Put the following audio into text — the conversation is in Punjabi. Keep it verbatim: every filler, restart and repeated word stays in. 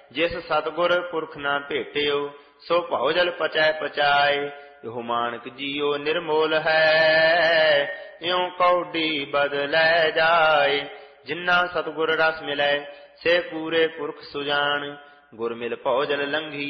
ਜਿਸ ਸਤਿਗੁਰ ਪੁਰਖ ਨਾ ਭੇਟਿਓ ਸੋ ਭਉ ਜਲ ਪਚੈ ਪਚਾਏ। ਇਹੋ ਮਾਨਕ ਜੀਓ ਨਿਰਮੋਲ ਹੈ ਇਉ ਕੌਡੀ ਬਦਲੈ ਜਾਏ। ਜਿਨ੍ਹਾਂ ਸਤਿਗੁਰ ਰਸ ਮਿਲੈ ਸੇ ਪੂਰੇ ਪੁਰਖ ਸੁਜਾਨ ਗੁਰ ਮਿਲ ਭਉ ਜਲ ਲੰਘੀ